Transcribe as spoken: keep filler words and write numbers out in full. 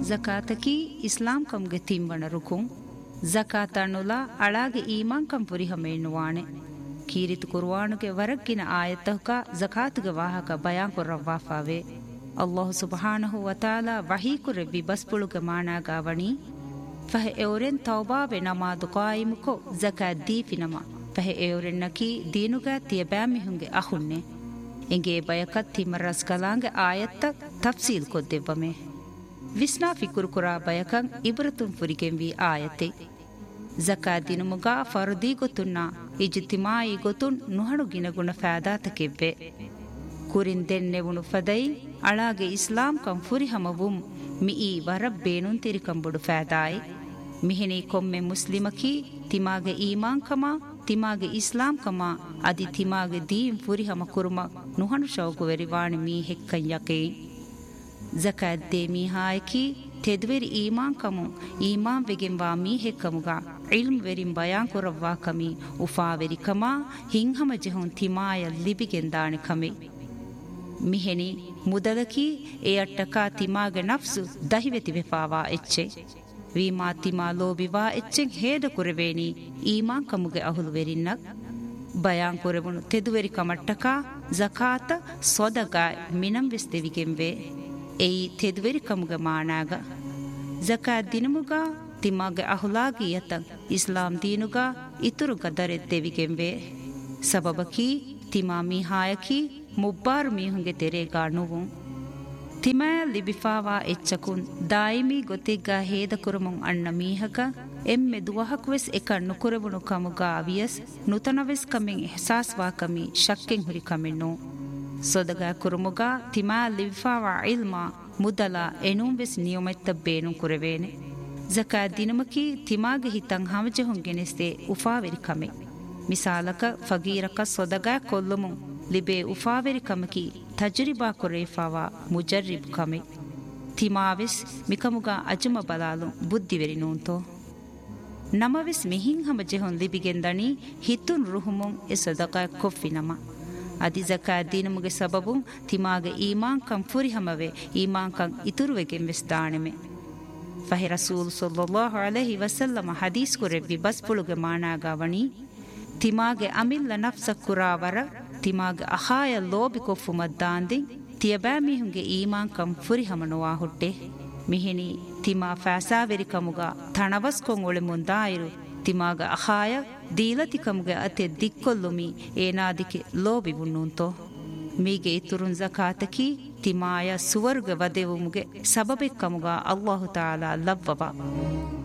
ಜಕಾತಕಿ ಇಸ್ಲಾಂ ಕಂಗೆ ತಿಂಬಣ ರುಕುಂ ಜಕಾತಣ್ಣುಲ ಅಳಾಗೆ ಈಮಾನ್ ಕಂ ಪುರಿಹಮೇಣ್ಣುವಾಣೆ ಕೀರಿತು ಕುರ್ವಾನುಗೆ ವರಕ್ಕಿನ ಆಯತ್ತಹುಕ ಜಕಾತುಗೆ ವಾಹಕ ಬಯಾನ್ ಕೊರ್ರವ್ವಾಫಾವೆ ಅಲ್ಲಾಹು ಸುಬ್ಹಾನಹು ವತಾಲಾ ವಹೀಕುರೆ ವಿಬಸ್ಪುಳುಗೆ ಮಾಣಾಗಾವಣಿ ಫಹೆ ಎವರೆನ್ ತೌಬಾವೆ ನಮಾದು ಕಾಯಿಮುಕೊ ಜಕಾತ್ ದೀಫಿನಮ ಫಹೆ ಎವರೆನ್ ನಕಿ ದೀನುಗ ತಿಯಬ್ಯಾಮಿಹುಂಗೆ ಅಹುನ್ನೆ ಎಂಗೆ ಬಯಕತ್ ತಿಮರಸ್ ಕಲಾಂಗೆ ಆಯತ್ತ ತಫ್ಸೀಲ್ ಕೊದ್ದೆವ್ವಮೆ ವಿಸ್ನಾ ಫಿಕುರು ಕುರಾ ಬಯಕಂ ಇಬ್ರತುಂ ಫುರಿಗೆಂವಿ ಆಯತೆ ಜಕಾತ್ ದಿನುಮುಗ ಫರ್ದಿ ಗೊತ್ತುನ್ನ ಇಜ್ತಿಮಾಯಿ ಗೊತ್ತುನ್ ನುಹಣು ಗಿನಗುಣ ಫಾದಾತಕೆವ್ವೆ ಕುರಿನ್ ದೆನ್ನೆವುಣು ಫದೈ ಅಳಾಗೆ ಇಸ್ಲಾಂ ಕಂ ಫುರಿಹಮವುಂ ಮಿಯಿ ವರಬ್ ಬೇನುನ್ ತಿರಿಕಂಬುಡು ಫಾದಾಯಿ ಮಿಹಿನಿ ಕೊಮ್ಮೆ ಮುಸ್ಲಿಮಕಿ ತಿಮಾಗೆ ಈಮಾನ್ ಕಮ ತಿಮಾಗೆ ಇಸ್ಲಾಂ ಕಮ ಅದಿ ತಿಮಾಗೆ Deen ಫುರಿಹಮ ಕುರುಮ ನುಹಣು ಶೌಕು ವೆರಿವಾಣಿ me ಹೆಕ್ಕಂ ಯಕೇ ಜಕಾತ್ they ಮೀಹಾಯಕಿ ತೆದ್ವೆರಿ ಈಮಾನ್ Camus ಈಮಾನ್ ವೆಗೆಂವಾ me ಹೆಕ್ಕಮುಗ ಇಲ್ಮ್ ವೆರಿಂ ಬಯಾನ್ ಕೊರವ್ವಾ ಕಮಿ ಉಫಾವೆರಿ ಕಮ ಹಿಂಹಮ ಜೆಹುನ್ ತಿಮಾಯ ಲಿಬಿಗೆಂದಾಣಿ ಕಮೆ ಮಿಹೆನಿ ಮುದಲಕಿ ಎ ಅಟ್ಟಕಾ ತಿಮಾಗೆ ನಫ್ಸು ದಹಿವೆತಿ ವೆಫಾವಾ ಎಚ್ಚೆ ವೀಮಾ ತಿಮಾ ಲೋಬಿವಾ ಎಚ್ಚೆಂ ಹೇದ ಕುರೆವೇನಿ ಈಮಾನ್ ಕಮುಗೆ ಅಹುಲು ವೆರಿನ್ನಕ್ ಬಯಾನ್ ಕೊರೆವಣು ತೆದುವೆರಿ ಕಮಟ್ಟಕಾ ಜಕಾತ ಸೊದಗಾಯ್ ಮಿನಂ ವೆಸ್ ದೆವಿಗೆಂವೆ ಎಯಿ ತೆದುವೆರಿ ಕಮುಗೆ ಮಾಣಾಗ ಜಕಾತ್ ದಿನಮುಗ ತಿಮಾಗೆ ಅಹುಲಾಗಿ ಯತಂ ಇಸ್ಲಾಂ ದೀನುಗ ಇತುರು ಗದರೆತ್ ದೆವಿಗೆಂವೆ ಸಬಬಕಿ ತಿಮಾ ಮೀಹಾಯಕಿ ಮುಬ್ಬಾರು ಮೀಹುಂಗೆ ತೆರೆಗಾ ನುವುಂ ತಿಮಾಯ ಲಿಬಿಫಾವಾ ಎಚ್ಚಕುನ್ ದಾಯಿಮಿ ಗೊತ್ತಿಗ್ಗಾ ಹೇದ ಕುರುಮುಂ ಅಣ್ಣ ಮೀಹಕ ಎಮ್ಮೆ ದುವಹಕ್ವೆಸ್ ಎಕ ನುಕುರೆವುಣು ಕಮುಗಾ ಅವಿಯಸ್ ನುತನವೆಸ್ ಕಮೆಂ ಎಹ್ಸಾಸ್ವಾ ಕಮಿ ಶಕ್ಕೆಂ ಹುರಿ ಕಮೆನ್ನು ಸೊದಗಾ ಕುರುಮುಗಾ ತಿಮಾಯ ಲಿಬಿಫಾವಾ ಇಲ್ಮಾ ಮುದಲ ಎನುಂವೆಸ್ ನಿಯಮೆತ್ತ ಬೇನು ಕುರೆವೇನೆ ಜಕಾತ್ ದಿನಮಕಿ ತಿಮಾಗೆ ಹಿತಂ ಹಮಜಹುಂ ಗೆನೆಸ್ತೆ ಉಫಾವೆರಿ ಕಮೆ ಮಿಸಾಲಕ ಫಗೀರಕ ಸೊದಗಾ ಕೊಲ್ಲುಮುಂ ಲಿಬೆ ಉಫಾವೆರಿ ಕಮಕಿ ತಜ್ರಿಬಾ ಕೊರೇಫಾವಾ ಮುಜರ್ರಿಬ್ ಕಮೆ ತಿಮಾವೆಸ್ ಮಿಕಮುಗಾ ಅಜಮ ಬಲಾಲು ಬುದ್ಧಿವೆರಿ ನೂಂತೋ ನಮವೆಸ್ ಮಿಹಿಂ ಹಮಜಹುಂ ಲಿಬಿಗೆಂದಣಿ ಹಿತುನ್ ರುಹುಮುಂ ಎ ಸೊದಗಾ ಕೊಫ್ಫಿನಮ ಅದಿ ಜಕಾತ್ ದಿನಮುಗೆ ಸಬಬುಂ ತಿಮಾಗೆ ಈಮಾನ್ ಕಂ ಫುರಿಹಮವೆ ಈಮಾನ್ ಕಂ ಇತುರುವೆಗೆಂ ವೆಸ್ ದಾಣೆಮೆ ಫಹಿ ರಸೂಲ್ ಸಲ್ಲಲ್ಲಾಹು ಅಲೈಹಿ ವಸಲ್ಲಮ ಹದೀಸ್ ಕುರೆವ್ವಿ ಬಸ್ಪುಳುಗೆ ಮಾಣಾಗಾವಣಿ ತಿಮಾಗೆ ಅಮಿಲ್ಲ ನಫ್ಸ ಕುರಾವರ ತಿಮಾಗೆ ಅಹಾಯ ಲೋಬಿ ಕೊಫ್ಫು ಮದ್ದಾಂದಿ ತಿಯಬಾ ಮಿಹುಂಗೆ ಈಮಾನ್ ಕಂ ಫುರಿಹಮನುವಾ ಹುಟ್ಟೆ ಮಿಹಿನಿ ತಿಮಾ ಫಾಸಾವೆರಿ ಕಮುಗ ಥಣವಸ್ ಕೊಂಗ್ ಒಳೆ ಮುಂದಾಯಿರು ತಿಮಾಗ ಅಹಾಯ ದೀಲತಿ ಕಮುಗೆ ಅತೆ ದಿಕ್ಕೊಲ್ಲುಮಿ ಏನಾದಿಕೆ ಲೋಬಿ ಬುಣ್ಣುಂತೋ ಮೀಗೆ ಇತುರುನ್ ಜಕಾತಕಿ ತಿಮಾಯ ಸುವರ್ಗ ವದೆವುಮುಗೆ ಸಬಬೆ ಕಮುಗ ಅಲ್ಲಾಹು ತಾಲಾ ಲವ್ವಬ